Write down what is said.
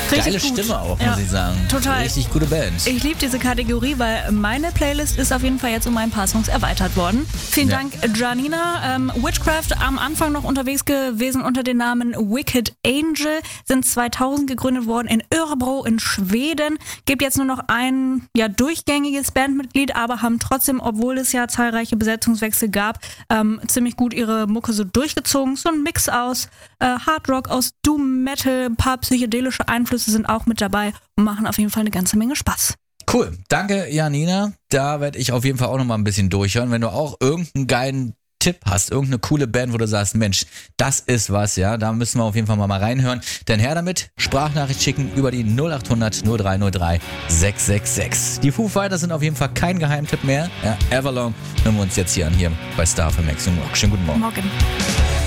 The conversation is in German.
Geile gut. Stimme auch, muss ich sagen. Total. Richtig gute Band. Ich liebe diese Kategorie, weil meine Playlist ist auf jeden Fall jetzt um ein paar Songs erweitert worden. Vielen Dank, Janina. Witchcraft am Anfang noch unterwegs gewesen unter dem Namen Wicked Angel, sind 2000 gegründet worden in Örebro in Schweden. Gibt jetzt nur noch ein durchgängiges Bandmitglied, aber haben trotzdem, obwohl es ja zahlreiche Besetzungswechsel gab, ziemlich gut ihre Mucke so durchgezogen. So ein Mix aus Hard Rock, aus Doom Metal, ein paar psychedelische Einflüsse sind auch mit dabei und machen auf jeden Fall eine ganze Menge Spaß. Cool. Danke, Janina. Da werde ich auf jeden Fall auch noch mal ein bisschen durchhören. Wenn du auch irgendeinen geilen Tipp hast, irgendeine coole Band, wo du sagst, Mensch, das ist was, ja, da müssen wir auf jeden Fall mal reinhören. Denn her damit, Sprachnachricht schicken über die 0800 0303 666. Die Foo Fighters sind auf jeden Fall kein Geheimtipp mehr. Ja, Everlong hören wir uns jetzt hier an, hier bei Star für Max und Rock. Schönen guten Morgen. Morgen.